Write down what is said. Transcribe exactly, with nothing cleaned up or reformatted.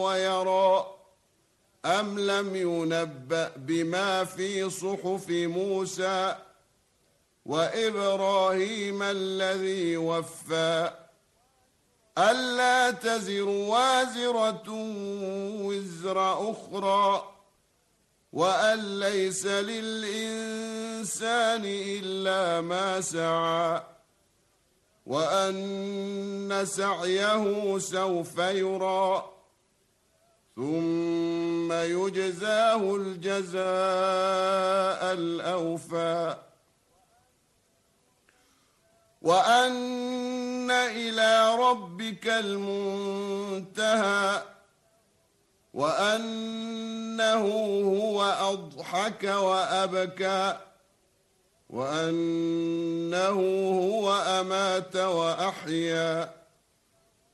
ويرى أم لم ينبأ بما في صحف موسى وإبراهيم الذي وفى ألا تزر وازرة وزر أخرى وأن ليس للإنسان إلا ما سعى وأن سعيه سوف يرى ثم يجزاه الجزاء الأوفى وأن إلى ربك المنتهى وأنه هو أضحك وأبكى وأنه هو أمات وأحيا